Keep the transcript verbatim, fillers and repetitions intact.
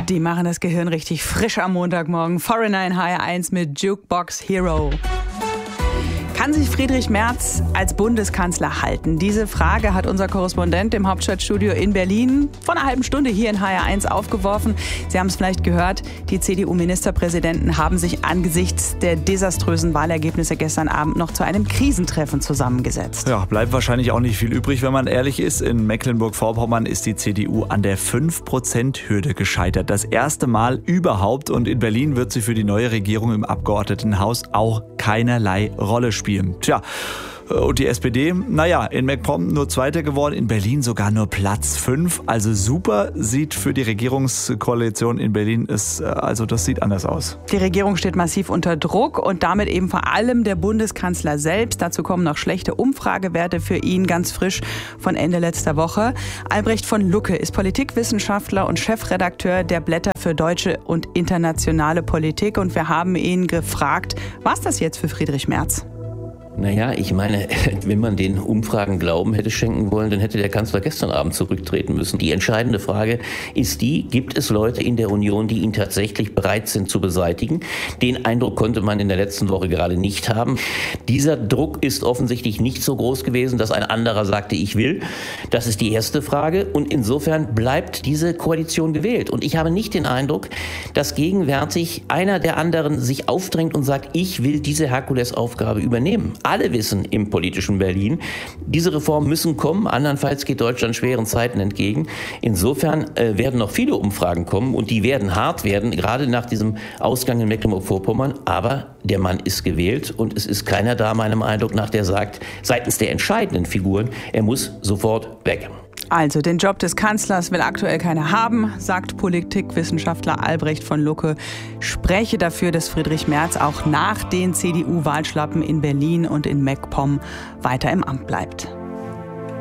Die machen das Gehirn richtig frisch am Montagmorgen. Foreigner in H R eins mit Jukebox Hero. Kann sich Friedrich Merz als Bundeskanzler halten? Diese Frage hat unser Korrespondent im Hauptstadtstudio in Berlin vor einer halben Stunde hier in H R eins aufgeworfen. Sie haben es vielleicht gehört, die C D U-Ministerpräsidenten haben sich angesichts der desaströsen Wahlergebnisse gestern Abend noch zu einem Krisentreffen zusammengesetzt. Ja, bleibt wahrscheinlich auch nicht viel übrig, wenn man ehrlich ist. In Mecklenburg-Vorpommern ist die C D U an der fünf Prozent Hürde gescheitert. Das erste Mal überhaupt. Und in Berlin wird sie für die neue Regierung im Abgeordnetenhaus auch keinerlei Rolle spielen. Tja, und die S P D, naja, in MacPom nur Zweiter geworden, in Berlin sogar nur Platz fünf. Also super, sieht für die Regierungskoalition in Berlin, ist, also das sieht anders aus. Die Regierung steht massiv unter Druck und damit eben vor allem der Bundeskanzler selbst. Dazu kommen noch schlechte Umfragewerte für ihn, ganz frisch von Ende letzter Woche. Albrecht von Lucke ist Politikwissenschaftler und Chefredakteur der Blätter für deutsche und internationale Politik. Und wir haben ihn gefragt, was das jetzt für Friedrich Merz? Naja, ich meine, wenn man den Umfragen Glauben hätte schenken wollen, dann hätte der Kanzler gestern Abend zurücktreten müssen. Die entscheidende Frage ist die, gibt es Leute in der Union, die ihn tatsächlich bereit sind zu beseitigen? Den Eindruck konnte man in der letzten Woche gerade nicht haben. Dieser Druck ist offensichtlich nicht so groß gewesen, dass ein anderer sagte, ich will. Das ist die erste Frage. Und insofern bleibt diese Koalition gewählt. Und ich habe nicht den Eindruck, dass gegenwärtig einer der anderen sich aufdrängt und sagt, ich will diese Herkulesaufgabe übernehmen. Alle wissen im politischen Berlin, diese Reformen müssen kommen, andernfalls geht Deutschland schweren Zeiten entgegen. Insofern äh, werden noch viele Umfragen kommen und die werden hart werden, gerade nach diesem Ausgang in Mecklenburg-Vorpommern. Aber der Mann ist gewählt und es ist keiner da, meinem Eindruck nach, der sagt, seitens der entscheidenden Figuren, er muss sofort weg. Also, den Job des Kanzlers will aktuell keiner haben, sagt Politikwissenschaftler Albrecht von Lucke. Spreche dafür, dass Friedrich Merz auch nach den C D U-Wahlschlappen in Berlin und in MacPom weiter im Amt bleibt.